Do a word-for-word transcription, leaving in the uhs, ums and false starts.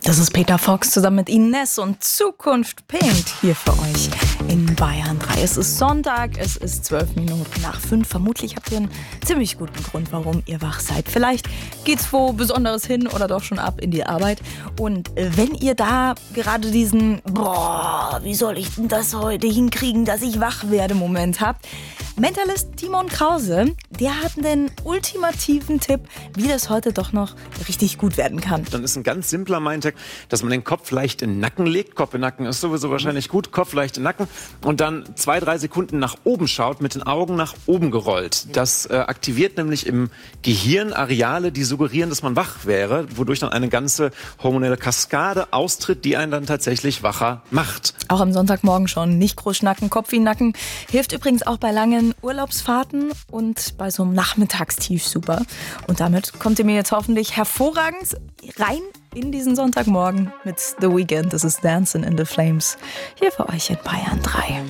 Das ist Peter Fox zusammen mit Ines und Zukunft Pink hier für euch in Bayern drei. Es ist Sonntag, es ist zwölf Minuten nach fünf. Vermutlich habt ihr einen ziemlich guten Grund, warum ihr wach seid. Vielleicht geht's wo Besonderes hin oder doch schon ab in die Arbeit. Und wenn ihr da gerade diesen, boah, wie soll ich denn das heute hinkriegen, dass ich wach werde, Moment habt, Mentalist Timon Krause, der hat den ultimativen Tipp, wie das heute doch noch richtig gut werden kann. Dann ist ein ganz simpler Mindhack, dass man den Kopf leicht in den Nacken legt. Kopf in den Nacken ist sowieso wahrscheinlich gut. Kopf leicht in den Nacken. Und dann zwei, drei Sekunden nach oben schaut, mit den Augen nach oben gerollt. Das äh, aktiviert nämlich im Gehirn Areale, die suggerieren, dass man wach wäre, wodurch dann eine ganze hormonelle Kaskade austritt, die einen dann tatsächlich wacher macht. Auch am Sonntagmorgen schon. Nicht groß schnacken, Kopf in den Nacken. Hilft übrigens auch bei langen Urlaubsfahrten und bei so einem Nachmittagstief super. Und damit kommt ihr mir jetzt hoffentlich hervorragend rein in diesen Sonntagmorgen mit The Weeknd. Das ist Dancing in the Flames hier für euch in Bayern drei.